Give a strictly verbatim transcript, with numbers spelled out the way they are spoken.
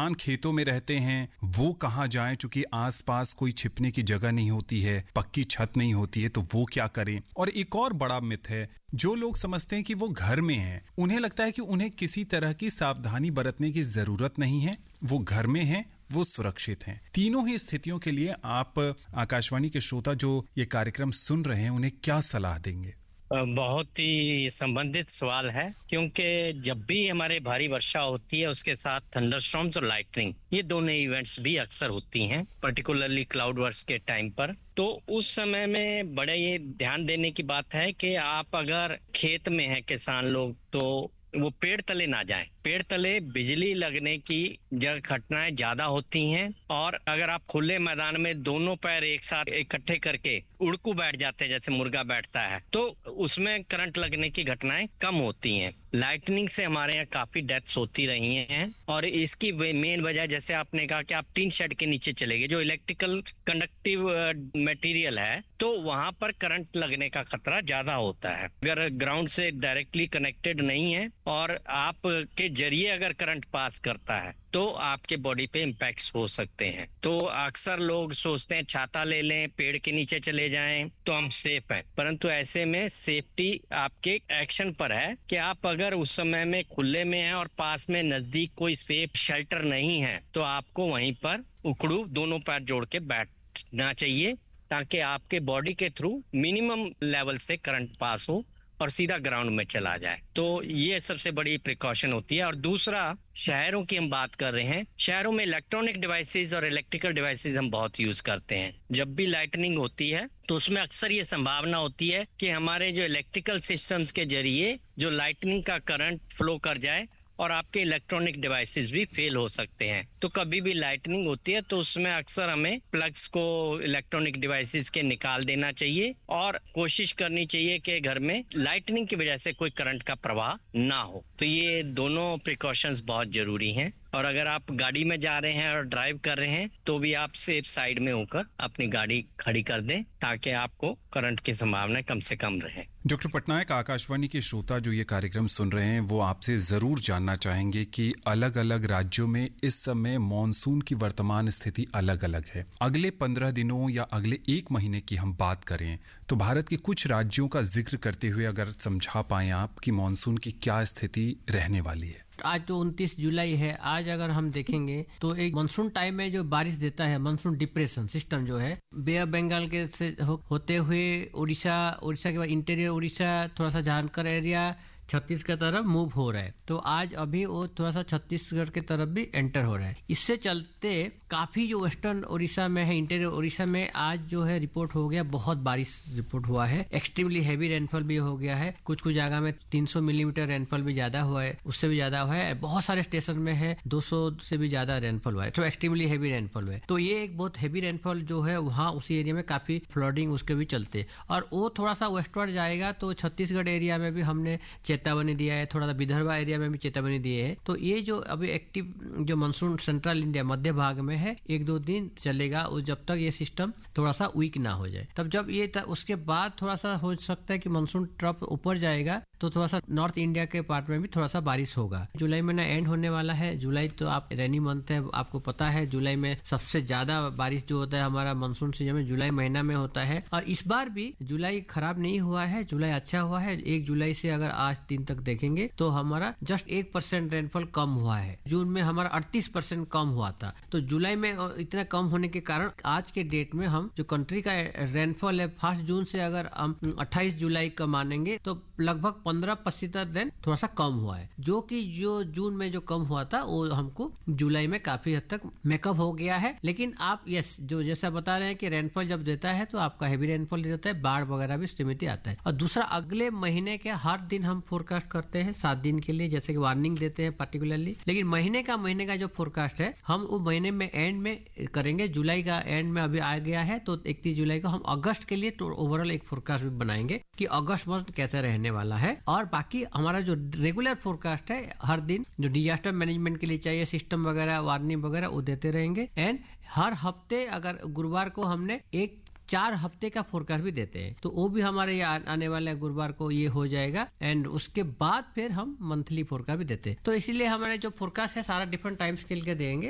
किसान खेतों में रहते हैं, वो कहाँ जाएं, चूंकि आसपास कोई छिपने की जगह नहीं होती है, पक्की छत नहीं होती है, तो वो क्या करें। और एक और बड़ा मिथ है, जो लोग समझते हैं कि वो घर में हैं, उन्हें लगता है कि उन्हें किसी तरह की सावधानी बरतने की जरूरत नहीं है, वो घर में हैं, वो सुरक्षित हैं। तीनों ही स्थितियों के लिए आप आकाशवाणी के श्रोता जो ये कार्यक्रम सुन रहे हैं, उन्हें क्या सलाह देंगे? बहुत ही संबंधित सवाल है, क्योंकि जब भी हमारे भारी वर्षा होती है उसके साथ थंडरस्टॉर्म्स और लाइटनिंग, ये दोनों इवेंट्स भी अक्सर होती हैं, पर्टिकुलरली क्लाउड बर्स्ट के टाइम पर। तो उस समय में बड़े ये ध्यान देने की बात है कि आप अगर खेत में हैं किसान लोग, तो वो पेड़ तले ना जाएं। पेड़ तले बिजली लगने की जगह घटनाएं ज्यादा होती हैं, और अगर आप खुले मैदान में दोनों पैर एक साथ इकट्ठे करके उड़कू बैठ जाते हैं जैसे मुर्गा बैठता है, तो उसमें करंट लगने की घटनाएं कम होती हैं। लाइटनिंग से हमारे यहाँ काफी डेथ्स होती रही हैं, और इसकी मेन वजह, जैसे आपने कहा कि आप टीन शेड के नीचे चले गए, जो इलेक्ट्रिकल कंडक्टिव मटेरियल है, तो वहां पर करंट लगने का खतरा ज्यादा होता है। अगर ग्राउंड से डायरेक्टली कनेक्टेड नहीं है और आप के जरिए अगर करंट पास करता है, तो आपके बॉडी पे इम्पैक्ट्स हो सकते हैं। तो अक्सर लोग सोचते हैं छाता ले लें, पेड़ के नीचे चले जाएं तो हम सेफ हैं, परंतु ऐसे में सेफ्टी आपके एक्शन पर है कि आप अगर उस समय में खुले में हैं और पास में नजदीक कोई सेफ शेल्टर नहीं है, तो आपको वहीं पर उखड़ू दोनों पैर जोड़ के बैठना चाहिए, ताकि आपके बॉडी के थ्रू मिनिमम लेवल से करंट पास हो और सीधा ग्राउंड में चला जाए। तो ये सबसे बड़ी प्रिकॉशन होती है। और दूसरा, शहरों की हम बात कर रहे हैं, शहरों में इलेक्ट्रॉनिक डिवाइसेस और इलेक्ट्रिकल डिवाइसेस हम बहुत यूज करते हैं। जब भी लाइटनिंग होती है तो उसमें अक्सर ये संभावना होती है कि हमारे जो इलेक्ट्रिकल सिस्टम्स के जरिए जो लाइटनिंग का करंट फ्लो कर जाए और आपके इलेक्ट्रॉनिक डिवाइसेस भी फेल हो सकते हैं। तो कभी भी लाइटनिंग होती है तो उसमें अक्सर हमें प्लग्स को इलेक्ट्रॉनिक डिवाइसेस के निकाल देना चाहिए, और कोशिश करनी चाहिए कि घर में लाइटनिंग की वजह से कोई करंट का प्रवाह ना हो। तो ये दोनों प्रिकॉशंस बहुत जरूरी हैं। और अगर आप गाड़ी में जा रहे हैं और ड्राइव कर रहे हैं, तो भी आप सेफ साइड में होकर अपनी गाड़ी खड़ी कर दें, ताकि आपको करंट की संभावना कम से कम रहे। डॉक्टर पटनायक, आकाशवाणी के श्रोता जो ये कार्यक्रम सुन रहे हैं, वो आपसे जरूर जानना चाहेंगे कि अलग अलग राज्यों में इस समय मॉनसून की वर्तमान स्थिति अलग अलग है। अगले पंद्रह दिनों या अगले एक महीने की हम बात करें तो भारत के कुछ राज्यों का जिक्र करते हुए अगर समझा पाए आप कि मॉनसून की क्या स्थिति रहने वाली है। आज तो उनतीस जुलाई है। आज अगर हम देखेंगे तो एक मानसून टाइम में जो बारिश देता है, मानसून डिप्रेशन सिस्टम जो है, बे ऑफ बंगाल के से हो, होते हुए उड़ीसा, उड़ीसा के बाद इंटीरियर उड़ीसा, थोड़ा सा झारखंड एरिया, छत्तीसगढ़ की तरफ मूव हो रहा है। तो आज अभी वो थोड़ा सा छत्तीसगढ़ की तरफ भी एंटर हो रहा है। इससे चलते काफी जो वेस्टर्न उड़ीसा में है, इंटीरियर उड़ीसा में आज जो है रिपोर्ट हो गया, बहुत बारिश रिपोर्ट हुआ है। एक्सट्रीमली हैवी रेनफॉल भी हो गया है। कुछ कुछ जगह में तीन सौ मिलीमीटर रेनफॉल भी ज्यादा हुआ है, उससे भी ज्यादा हुआ है। बहुत सारे स्टेशन में है दो सौ से भी ज्यादा रेनफॉल हुआ है। तो एक्सट्रीमली हैवी रेनफॉल हुआ है। तो ये एक बहुत हैवी रेनफॉल जो है वहाँ उसी एरिया में काफी फ्लडिंग उसके भी चलते, और वो थोड़ा सा वेस्टवर्ड जाएगा तो छत्तीसगढ़ एरिया में भी हमने चेतावनी दिया है, थोड़ा सा विदर्भा एरिया में भी चेतावनी दी है। तो ये जो अभी एक्टिव जो मानसून सेंट्रल इंडिया मध्य भाग में है, एक दो दिन चलेगा, और जब तक ये सिस्टम थोड़ा सा वीक ना हो जाए, तब जब ये उसके बाद थोड़ा सा हो सकता है कि मानसून ट्रफ ऊपर जाएगा, तो थोड़ा सा नॉर्थ इंडिया के पार्ट में भी थोड़ा सा बारिश होगा। जुलाई महीना एंड होने वाला है। जुलाई तो आप रेनी मंथ है, आपको पता है जुलाई में सबसे ज्यादा बारिश जो होता है हमारा मानसून सीजन में जुलाई महीना में होता है। और इस बार भी जुलाई खराब नहीं हुआ है, जुलाई अच्छा हुआ है। एक जुलाई से अगर आज दिन तक देखेंगे तो हमारा जस्ट एक परसेंट रेनफॉल कम हुआ है। जून में हमारा अड़तीस परसेंट कम हुआ था। तो जुलाई में इतना कम होने के कारण आज के डेट में हम जो कंट्री का रेनफॉल है, फर्स्ट जून से अगर हम अट्ठाईस जुलाई का मानेंगे तो लगभग पंद्रह प्रतिशत रेन थोड़ा सा कम हुआ है, जो कि जो जून में जो कम हुआ था वो हमको जुलाई में काफी हद तक मेकअप हो गया है। लेकिन आप यस जो जैसा बता रहे हैं कि रेनफॉल जब देता है तो आपका हैवी रेनफॉल देता है, बाढ़ वगैरह भी सीमित आता है। और दूसरा, अगले महीने के हर दिन हम फोरकास्ट करते हैं सात दिन के लिए, जैसे कि वार्निंग देते हैं पर्टिकुलरली। लेकिन महीने का महीने का जो फोरकास्ट है हम वो महीने में एंड में करेंगे। जुलाई का एंड में अभी आ गया है, तो इकतीस जुलाई को हम अगस्त के लिए तो ओवरऑल एक फोरकास्ट भी बनाएंगे कि अगस्त मंथ कैसे रहने वाला है। और बाकी हमारा जो रेगुलर फोरकास्ट है, हर दिन जो डिजास्टर मैनेजमेंट के लिए चाहिए सिस्टम वगैरह, वार्निंग वगैरह, वो देते रहेंगे। एंड हर हफ्ते अगर गुरुवार को हमने एक चार हफ्ते का फोरकास्ट भी देते हैं, तो वो भी हमारे यहाँ आने वाले गुरुवार को ये हो जाएगा। एंड उसके बाद फिर हम मंथली फोरकास्ट भी देते हैं। तो इसीलिए हमारे जो फोरकास्ट है सारा डिफरेंट टाइम स्केल के देंगे।